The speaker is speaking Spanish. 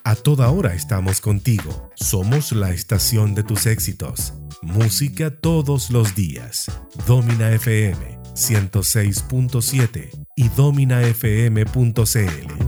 A toda hora estamos contigo. Somos la estación de tus éxitos. Música todos los días. Domina FM 106.7 y dominafm.cl.